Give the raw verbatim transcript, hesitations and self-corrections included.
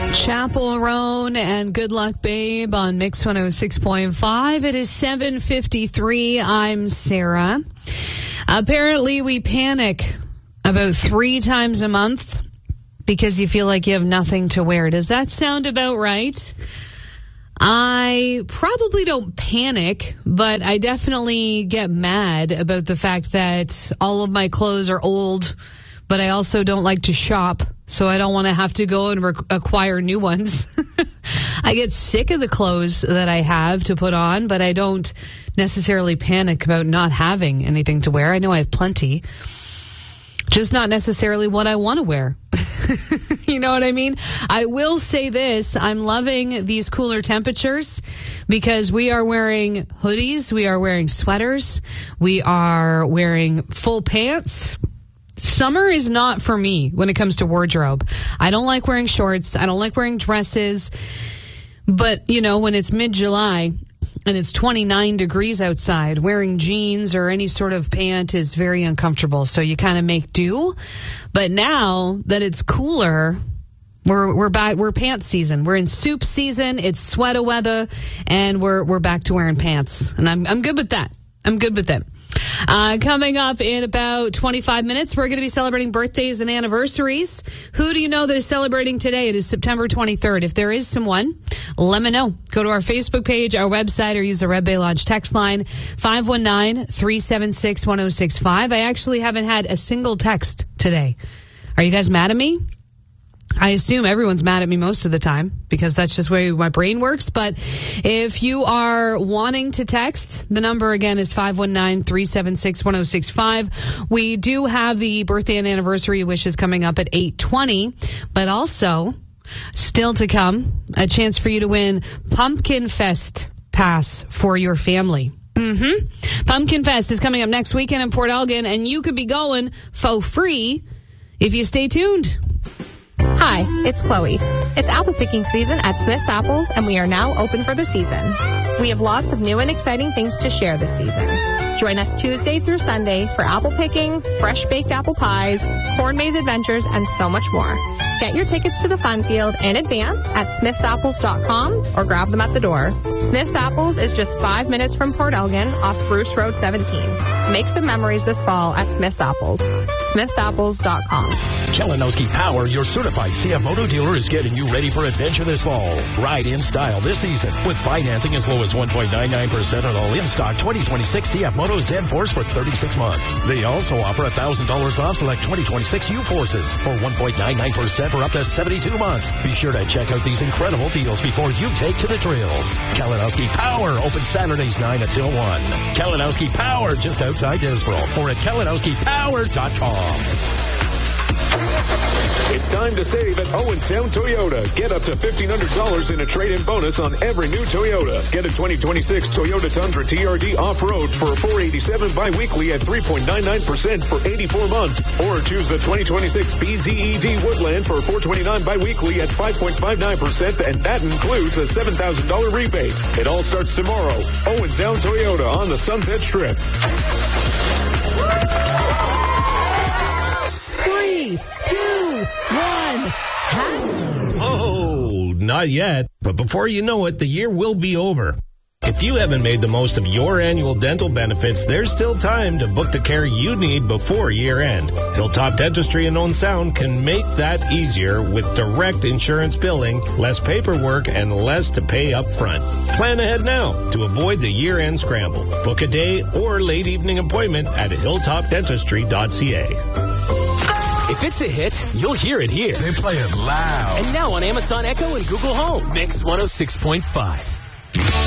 Chappell Roan and Good Luck Babe on Mix one oh six point five. It is seven fifty-three. I'm Sarah. Apparently, we panic about three times a month because you feel like you have nothing to wear. Does that sound about right? I probably don't panic, but I definitely get mad about the fact that all of my clothes are old, but I also don't like to shop, so I don't want to have to go and rec- acquire new ones. I get sick of the clothes that I have to put on, but I don't necessarily panic about not having anything to wear. I know I have plenty, just not necessarily what I want to wear. You know what I mean? I will say this. I'm loving these cooler temperatures because we are wearing hoodies. We are wearing sweaters. We are wearing full pants. Summer is not for me when it comes to wardrobe. I don't like wearing shorts. I don't like wearing dresses. But, you know, when it's mid-July and it's twenty-nine degrees outside, wearing jeans or any sort of pant is very uncomfortable. So you kind of make do. But now that it's cooler, we're we're back. We're pants season. We're in soup season. It's sweater weather, and we're we're back to wearing pants. And I'm I'm good with that. I'm good with that. Uh, coming up in about twenty-five minutes, we're going to be celebrating birthdays and anniversaries. Who do you know that is celebrating today? It is September twenty-third. If there is someone, let me know. Go to our Facebook page, our website, or use the Red Bay Lodge text line, five one nine, three seven six, one oh six five. I actually haven't had a single text today. Are you guys mad at me? I assume everyone's mad at me most of the time because that's just the way my brain works. But if you are wanting to text, the number again is five one nine, three seven six, one oh six five. We do have the birthday and anniversary wishes coming up at eight twenty, but also still to come, a chance for you to win Pumpkin Fest pass for your family. Mm-hmm. Pumpkin Fest is coming up next weekend in Port Elgin, and you could be going for free if you stay tuned. Hi, it's Chloe. It's apple picking season at Smith's Apples, and we are now open for the season. We have lots of new and exciting things to share this season. Join us Tuesday through Sunday for apple picking, fresh baked apple pies, corn maze adventures, and so much more. Get your tickets to the fun field in advance at smiths apples dot com or grab them at the door. Smith's Apples is just five minutes from Port Elgin off Bruce Road seventeen. Make some memories this fall at Smith's Apples. smiths apples dot com. Kalinowski Power, your certified C F Moto dealer, is getting you ready for adventure this fall. Ride in style this season with financing as low as one point nine nine percent on all in-stock twenty twenty-six C F Moto Zen Force for thirty-six months. They also offer one thousand dollars off select twenty twenty-six U Forces or one point nine nine percent for up to seventy-two months. Be sure to check out these incredible deals before you take to the trails. Kalinowski Power, open Saturdays nine until one. Kalinowski Power, just outside Disbro, or at kalinowski power dot com. It's time to save at Owen Sound Toyota. Get up to fifteen hundred dollars in a trade-in bonus on every new Toyota. Get a twenty twenty-six Toyota Tundra T R D off-road for four hundred eighty-seven dollars bi-weekly at three point nine nine percent for eighty-four months. Or choose the twenty twenty-six B Z E D Woodland for four hundred twenty-nine dollars bi-weekly at five point five nine percent, and that includes a seven thousand dollars rebate. It all starts tomorrow. Owen Sound Toyota on the Sunset Strip. Three, two, one, hat. Oh, not yet. But before you know it, the year will be over. If you haven't made the most of your annual dental benefits, there's still time to book the care you need before year end. Hilltop Dentistry in Owen Sound can make that easier with direct insurance billing, less paperwork, and less to pay up front. Plan ahead now to avoid the year end scramble. Book a day or late evening appointment at hilltop dentistry dot c a. If it's a hit, you'll hear it here. They play it loud. And now on Amazon Echo and Google Home. Mix one oh six point five.